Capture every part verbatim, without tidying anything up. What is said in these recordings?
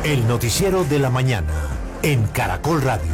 El noticiero de la mañana en Caracol Radio.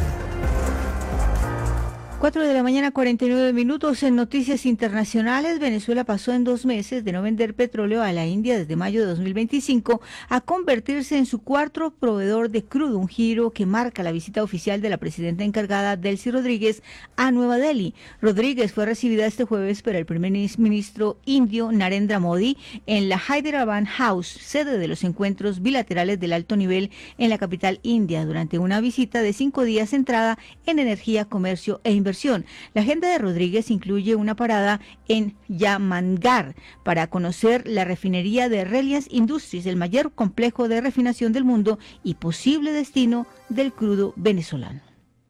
cuatro de la mañana, cuarenta y nueve minutos. En noticias internacionales, Venezuela pasó en dos meses de no vender petróleo a la India desde mayo de dos mil veinticinco a convertirse en su cuarto proveedor de crudo, un giro que marca la visita oficial de la presidenta encargada Delcy Rodríguez a Nueva Delhi. Rodríguez fue recibida este jueves por el primer ministro indio Narendra Modi en la Hyderabad House, sede de los encuentros bilaterales del alto nivel en la capital india, durante una visita de cinco días centrada en energía, comercio e inversión. La agenda de Rodríguez incluye una parada en Yamangar para conocer la refinería de Reliance Industries, el mayor complejo de refinación del mundo y posible destino del crudo venezolano.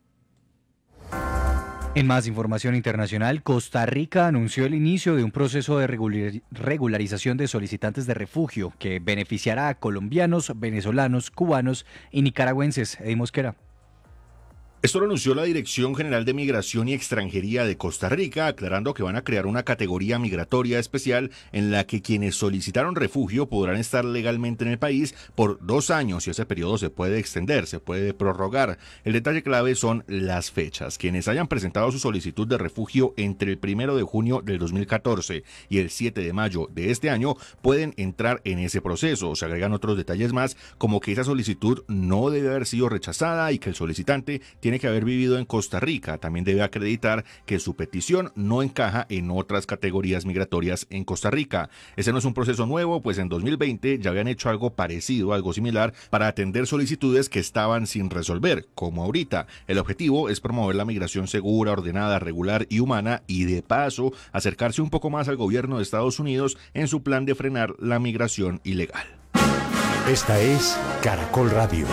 En más información internacional, Costa Rica anunció el inicio de un proceso de regularización de solicitantes de refugio que beneficiará a colombianos, venezolanos, cubanos y nicaragüenses. Eddie Mosquera. Esto lo anunció la Dirección General de Migración y Extranjería de Costa Rica, aclarando que van a crear una categoría migratoria especial en la que quienes solicitaron refugio podrán estar legalmente en el país por dos años y ese periodo se puede extender, se puede prorrogar. El detalle clave son las fechas. Quienes hayan presentado su solicitud de refugio entre el primero de junio del dos mil catorce y el siete de mayo de este año pueden entrar en ese proceso. Se agregan otros detalles más, como que esa solicitud no debe haber sido rechazada y que el solicitante tiene Tiene que haber vivido en Costa Rica. También debe acreditar que su petición no encaja en otras categorías migratorias en Costa Rica. Ese no es un proceso nuevo, pues en dos mil veinte ya habían hecho algo parecido, algo similar, para atender solicitudes que estaban sin resolver, como ahorita. El objetivo es promover la migración segura, ordenada, regular y humana y de paso acercarse un poco más al gobierno de Estados Unidos en su plan de frenar la migración ilegal. Esta es Caracol Radio.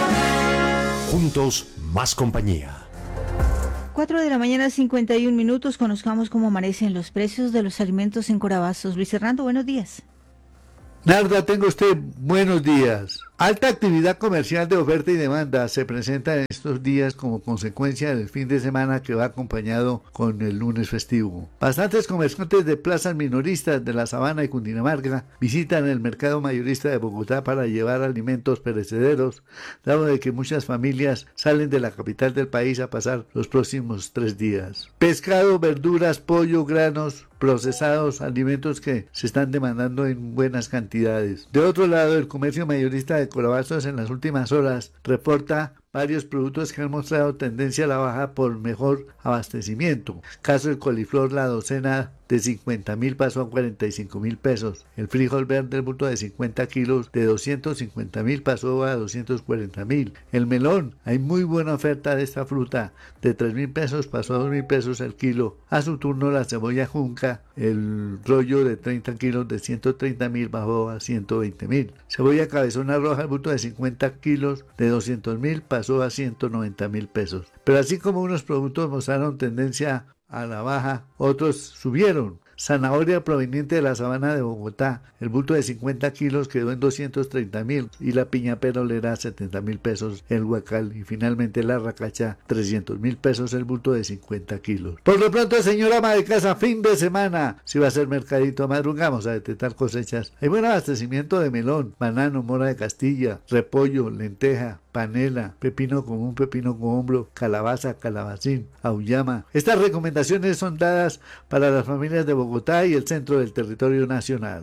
Juntos, más compañía. cuatro de la mañana, cincuenta y un minutos. Conozcamos cómo amanecen los precios de los alimentos en Corabazos. Luis Hernando, buenos días. Narda, tenga usted buenos días. Alta actividad comercial de oferta y demanda se presenta en estos días como consecuencia del fin de semana que va acompañado con el lunes festivo. Bastantes comerciantes de plazas minoristas de la Sabana y Cundinamarca visitan el mercado mayorista de Bogotá para llevar alimentos perecederos, dado de que muchas familias salen de la capital del país a pasar los próximos tres días. Pescado, verduras, pollo, granos, procesados, alimentos que se están demandando en buenas cantidades. De otro lado, el comercio mayorista de Corabazos en las últimas horas reporta varios productos que han mostrado tendencia a la baja por mejor abastecimiento. Caso del coliflor, la docena de cincuenta mil pasó a cuarenta y cinco mil pesos. El frijol verde, el bulto de cincuenta kilos, de doscientos cincuenta mil pasó a doscientos cuarenta mil. El melón, hay muy buena oferta de esta fruta, de tres mil pesos pasó a dos mil pesos el kilo. A su turno, la cebolla junca, el rollo de treinta kilos de ciento treinta mil bajó a ciento veinte mil. Cebolla cabezona roja, el bulto de cincuenta kilos, de doscientos mil pasó a ciento noventa mil pesos. Pero así como unos productos mostraron tendencia a la baja, otros subieron. Zanahoria proveniente de la Sabana de Bogotá, el bulto de cincuenta kilos quedó en doscientos treinta mil y la piña perolera setenta mil pesos el huacal y finalmente la racacha trescientos mil pesos el bulto de cincuenta kilos. Por lo pronto, señora ama de casa, fin de semana, si va a ser mercadito, madrugamos a detectar cosechas. Hay buen abastecimiento de melón, banano, mora de Castilla, repollo, lenteja, panela, pepino común, pepino con hombro, calabaza, calabacín, auyama. Estas recomendaciones son dadas para las familias de Bogotá y el centro del territorio nacional.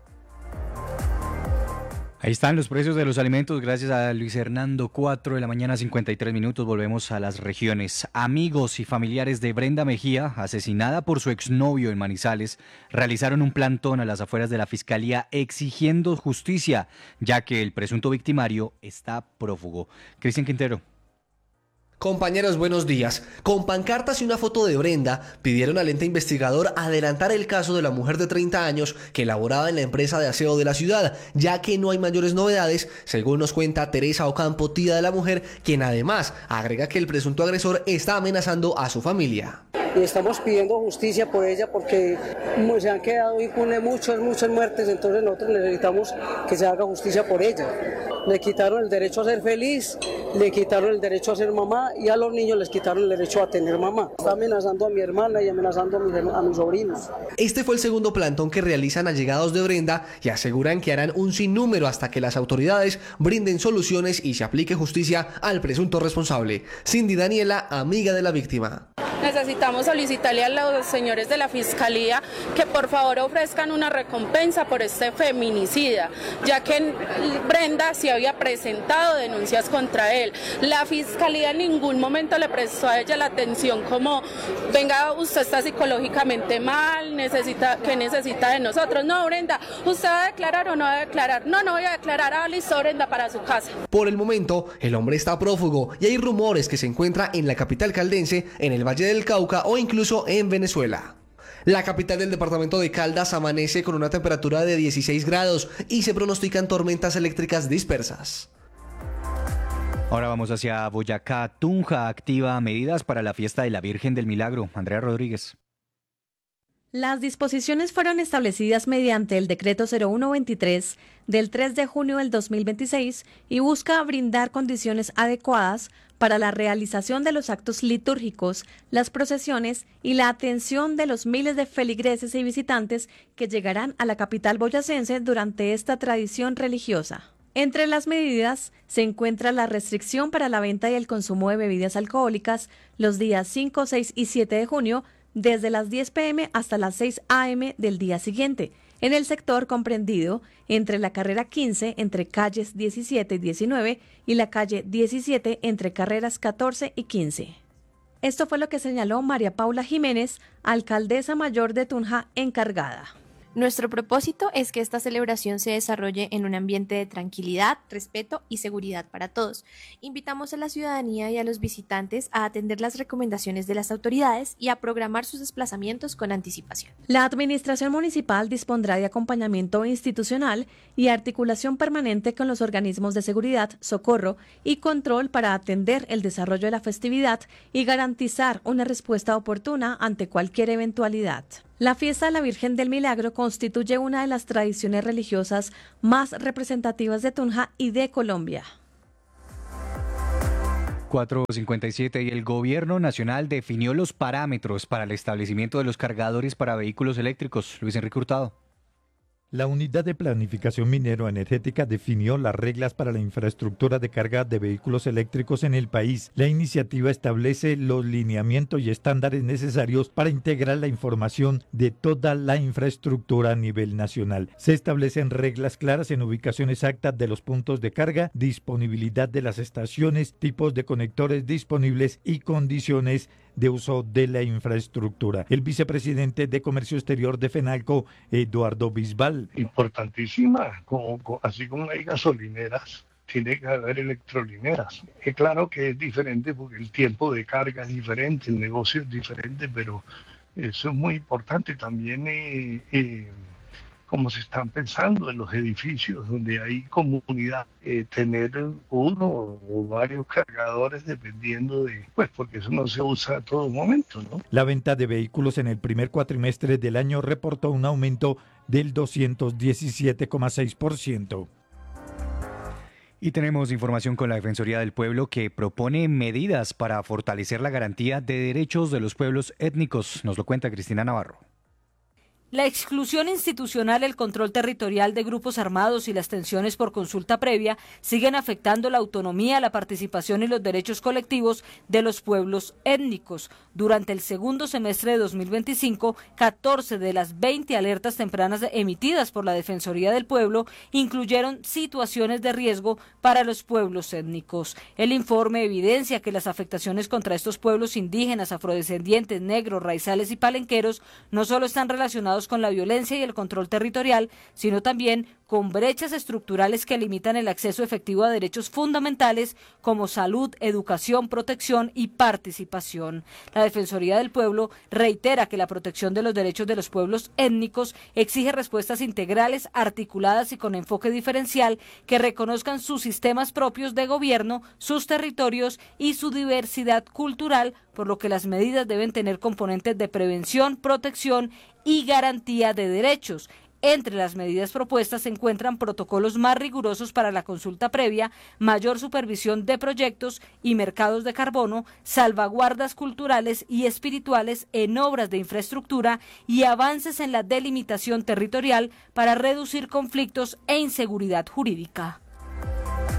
Ahí están los precios de los alimentos, gracias a Luis Hernando. Cuatro de la mañana, cincuenta y tres minutos, volvemos a las regiones. Amigos y familiares de Brenda Mejía, asesinada por su exnovio en Manizales, realizaron un plantón a las afueras de la Fiscalía exigiendo justicia, ya que el presunto victimario está prófugo. Cristian Quintero. Compañeros, buenos días. Con pancartas y una foto de Brenda, pidieron al ente investigador adelantar el caso de la mujer de treinta años que laboraba en la empresa de aseo de la ciudad, ya que no hay mayores novedades, según nos cuenta Teresa Ocampo, tía de la mujer, quien además agrega que el presunto agresor está amenazando a su familia. Y estamos pidiendo justicia por ella porque se han quedado impunes muchas, muchas muertes, entonces nosotros necesitamos que se haga justicia por ella. Le quitaron el derecho a ser feliz le quitaron el derecho a ser mamá y a los niños les quitaron el derecho a tener mamá. Está amenazando a mi hermana y amenazando a mis, a mis sobrinos. Este fue el segundo plantón que realizan allegados de Brenda y aseguran que harán un sinnúmero hasta que las autoridades brinden soluciones y se aplique justicia al presunto responsable. Cindy Daniela, amiga de la víctima. Necesitamos solicitarle a los señores de la Fiscalía que por favor ofrezcan una recompensa por este feminicida, ya que Brenda se había presentado denuncias contra él. La Fiscalía en ningún momento le prestó a ella la atención como, venga, usted está psicológicamente mal, necesita, ¿qué necesita de nosotros? No, Brenda, ¿usted va a declarar o no va a declarar? No, no voy a declarar, ah, listo, Brenda, para su casa. Por el momento, el hombre está prófugo y hay rumores que se encuentra en la capital caldense, en el Valle del Cauca o incluso en Venezuela. La capital del departamento de Caldas amanece con una temperatura de dieciséis grados y se pronostican tormentas eléctricas dispersas. Ahora vamos hacia Boyacá. Tunja activa medidas para la fiesta de la Virgen del Milagro. Andrea Rodríguez. Las disposiciones fueron establecidas mediante el decreto cero uno veintitrés del tres de junio del dos mil veintiséis y busca brindar condiciones adecuadas para la realización de los actos litúrgicos, las procesiones y la atención de los miles de feligreses y visitantes que llegarán a la capital boyacense durante esta tradición religiosa. Entre las medidas se encuentra la restricción para la venta y el consumo de bebidas alcohólicas los días cinco, seis y siete de junio, desde las diez pe eme hasta las seis a eme del día siguiente, en el sector comprendido entre la carrera quince entre calles diecisiete y diecinueve y la calle diecisiete entre carreras catorce y quince. Esto fue lo que señaló María Paula Jiménez, alcaldesa mayor de Tunja encargada. Nuestro propósito es que esta celebración se desarrolle en un ambiente de tranquilidad, respeto y seguridad para todos. Invitamos a la ciudadanía y a los visitantes a atender las recomendaciones de las autoridades y a programar sus desplazamientos con anticipación. La Administración Municipal dispondrá de acompañamiento institucional y articulación permanente con los organismos de seguridad, socorro y control para atender el desarrollo de la festividad y garantizar una respuesta oportuna ante cualquier eventualidad. La fiesta de la Virgen del Milagro constituye una de las tradiciones religiosas más representativas de Tunja y de Colombia. cuatro cincuenta y siete y el Gobierno Nacional definió los parámetros para el establecimiento de los cargadores para vehículos eléctricos. Luis Enrique Hurtado. La Unidad de Planificación Minero-Energética definió las reglas para la infraestructura de carga de vehículos eléctricos en el país. La iniciativa establece los lineamientos y estándares necesarios para integrar la información de toda la infraestructura a nivel nacional. Se establecen reglas claras en ubicación exacta de los puntos de carga, disponibilidad de las estaciones, tipos de conectores disponibles y condiciones de uso de la infraestructura. El vicepresidente de Comercio Exterior de FENALCO, Eduardo Bisbal. Importantísima, como, como, así como hay gasolineras, tiene que haber electrolineras. Es claro que es diferente porque el tiempo de carga es diferente, el negocio es diferente, pero eso es muy importante también. Eh, eh, como se están pensando en los edificios donde hay comunidad, eh, tener uno o varios cargadores dependiendo de, pues porque eso no se usa a todo momento, ¿no? La venta de vehículos en el primer cuatrimestre del año reportó un aumento del doscientos diecisiete coma seis por ciento. Y tenemos información con la Defensoría del Pueblo que propone medidas para fortalecer la garantía de derechos de los pueblos étnicos. Nos lo cuenta Cristina Navarro. La exclusión institucional, el control territorial de grupos armados y las tensiones por consulta previa siguen afectando la autonomía, la participación y los derechos colectivos de los pueblos étnicos. Durante el segundo semestre de dos mil veinticinco, catorce de las veinte alertas tempranas emitidas por la Defensoría del Pueblo incluyeron situaciones de riesgo para los pueblos étnicos. El informe evidencia que las afectaciones contra estos pueblos indígenas, afrodescendientes, negros, raizales y palenqueros no solo están relacionados con la violencia y el control territorial, sino también con brechas estructurales que limitan el acceso efectivo a derechos fundamentales como salud, educación, protección y participación. La Defensoría del Pueblo reitera que la protección de los derechos de los pueblos étnicos exige respuestas integrales, articuladas y con enfoque diferencial que reconozcan sus sistemas propios de gobierno, sus territorios y su diversidad cultural, por lo que las medidas deben tener componentes de prevención, protección y garantía de derechos. Entre las medidas propuestas se encuentran protocolos más rigurosos para la consulta previa, mayor supervisión de proyectos y mercados de carbono, salvaguardas culturales y espirituales en obras de infraestructura y avances en la delimitación territorial para reducir conflictos e inseguridad jurídica.